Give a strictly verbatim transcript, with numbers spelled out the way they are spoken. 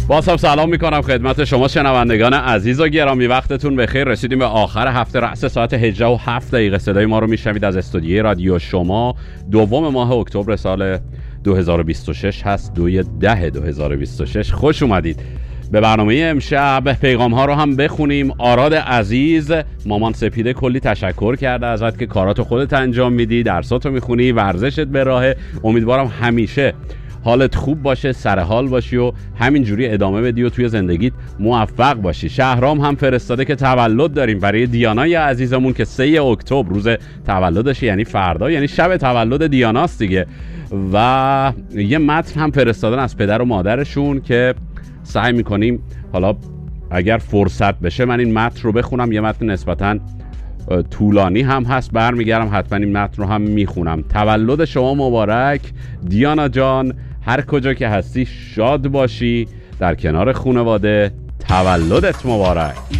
باز هم سلام میکنم خدمت شما شنوندگان عزیز و گرامی، وقتتون بخیر. رسیدیم به آخر هفته، رأس ساعت هجده و هفت دقیقه صدای ما رو میشنوید از استودیوی رادیو شما. دوم ماه اکتبر سال دو هزار و بیست و شش هست، دوی ده دو هزار و بیست و شش. خوش اومدید به برنامه امشب. پیغام ها رو هم بخونیم. آراد عزیز، مامان سپیده کلی تشکر کرده ازت که کاراتو خودت انجام میدی، درساتو میخونی، ورزشت به راهه. امیدوارم همیشه حالت خوب باشه، سر حال باشی و همینجوری ادامه بدی و توی زندگیت موفق باشی. شهرام هم فرستاده که تولد داریم برای دیانای عزیزمون که سه اکتبر روز تولدشه، یعنی فردا، یعنی شب تولد دیاناست دیگه. و یه متن هم فرستادن از پدر و مادرشون که سعی میکنیم حالا اگر فرصت بشه من این متن رو بخونم. یه متن نسبتاً طولانی هم هست، برمیگردم حتما این متن رو هم میخونم. تولد شما مبارک دیانا جان، هر کجا که هستی شاد باشی در کنار خانواده. تولدت مبارک.